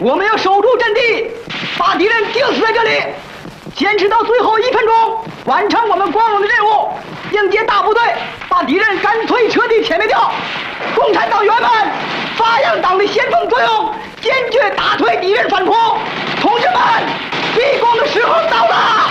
我们要守住阵地，把敌人钉死在这里，坚持到最后1分钟，完成我们光荣的任务，迎接大部队，把敌人干脆彻底歼灭掉。共产党员们，发扬党的先锋作用，坚决打退敌人反扑。同志们，立功的时候到了！